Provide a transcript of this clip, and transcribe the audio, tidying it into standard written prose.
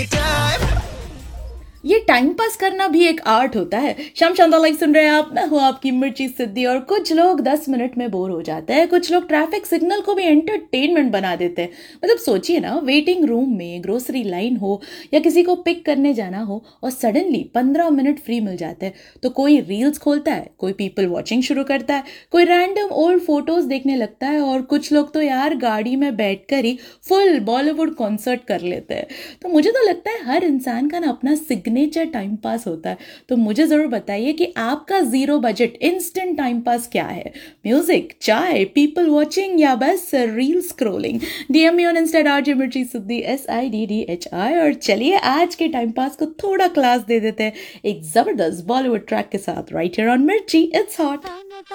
ये time pass करना भी एक आर्ट होता है। शाम शांता लाइव सुन रहे हैं आप, मैं हूँ आपकी मिर्ची सिद्धि। और कुछ लोग 10 मिनट में बोर हो जाते हैं, कुछ लोग ट्रैफिक सिग्नल को भी एंटरटेनमेंट बना देते हैं। मतलब सोचिए ना, वेटिंग रूम में ग्रोसरी लाइन हो या किसी को पिक करने जाना हो और सडनली 15 मिनट फ्री मिल जाते हैं, तो कोई रील्स खोलता है, कोई पीपल वॉचिंग शुरू करता है, कोई रैंडम ओल्ड फोटोज देखने लगता है, और कुछ लोग तो यार गाड़ी में बैठकर ही फुल बॉलीवुड कॉन्सर्ट कर लेते हैं। तो मुझे तो लगता है हर इंसान का ना अपना सिग्नेचर टाइम पास होता है। तो मुझे जरूर बताइए कि आपका zero budget instant time pass क्या है? म्यूजिक, चाय, पीपल वॉचिंग, या बस reel scrolling? DM me on Insta RJ मिर्ची सिद्धि SIDDHI। और चलिए आज के टाइम पास को थोड़ा क्लास दे देते हैं एक जबरदस्त बॉलीवुड ट्रैक के साथ, राइट हियर ऑन मिर्ची इट्स हॉट।